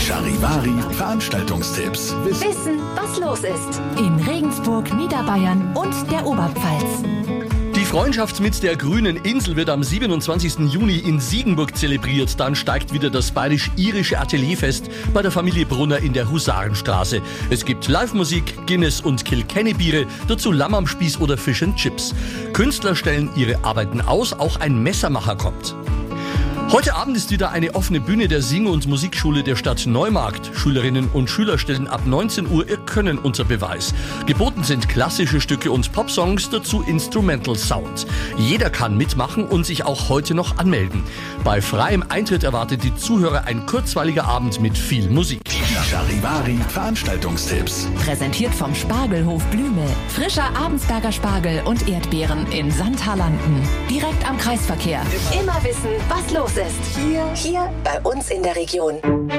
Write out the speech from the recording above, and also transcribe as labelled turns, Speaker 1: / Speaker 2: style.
Speaker 1: Charivari Veranstaltungstipps.
Speaker 2: Wissen, was los ist. In Regensburg, Niederbayern und der Oberpfalz.
Speaker 3: Die Freundschaft mit der grünen Insel wird am 27. Juni in Siegenburg zelebriert. Dann steigt wieder das bayerisch-irische Atelierfest bei der Familie Brunner in der Husarenstraße. Es gibt Live-Musik, Guinness und Kilkenny-Biere, dazu Lamm am Spieß oder Fish and Chips. Künstler stellen ihre Arbeiten aus, auch ein Messermacher kommt. Heute Abend ist wieder eine offene Bühne der Sing- und Musikschule der Stadt Neumarkt. Schülerinnen und Schüler stellen ab 19 Uhr ihr Können unter Beweis. Geboten sind klassische Stücke und Popsongs, dazu Instrumental Sound. Jeder kann mitmachen und sich auch heute noch anmelden. Bei freiem Eintritt erwartet die Zuhörer ein kurzweiliger Abend mit viel Musik.
Speaker 1: Charivari Veranstaltungstipps.
Speaker 2: Präsentiert vom Spargelhof Blüme. Frischer Abensberger Spargel und Erdbeeren in Sandhaarlanden. Direkt am Kreisverkehr. Immer wissen, was los ist. Hier bei uns in der Region.